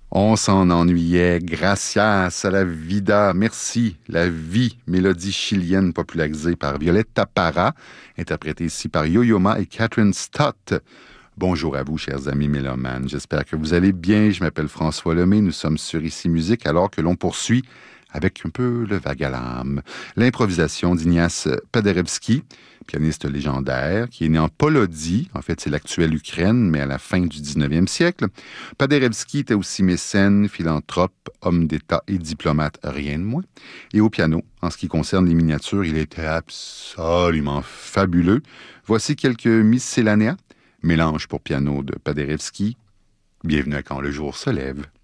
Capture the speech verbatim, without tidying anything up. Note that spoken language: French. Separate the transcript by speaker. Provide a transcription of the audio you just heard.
Speaker 1: On s'en ennuyait. Gracias a la vida. Merci. La vie, mélodie chilienne popularisée par Violetta Parra, interprétée ici par Yo-Yo Ma et Catherine Stott. Bonjour à vous, chers amis mélomanes. J'espère que vous allez bien. Je m'appelle François Lemay. Nous sommes sur Ici Musique alors que l'on poursuit avec un peu le vague à l'âme. L'improvisation d'Ignace Paderewski, pianiste légendaire, qui est né en Polodie. En fait, c'est l'actuelle Ukraine, mais à la fin du dix-neuvième siècle. Paderewski était aussi mécène, philanthrope, homme d'État et diplomate, rien de moins. Et au piano, en ce qui concerne les miniatures, il était absolument fabuleux. Voici quelques miscellanea, mélange pour piano de Paderewski. Bienvenue à Quand le jour se lève.